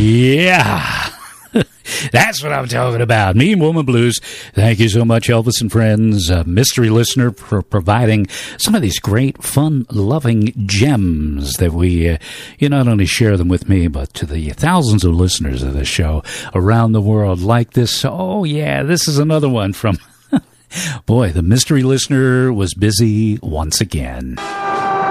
Yeah. That's what I'm talking about. Mean Woman Blues. Thank you so much, Elvis and Friends, mystery listener, for providing some of these great, fun-loving gems that we, you not only share them with me, but to the thousands of listeners of this show around the world like this. Oh, yeah, this is another one from... Boy, the mystery listener was busy once again.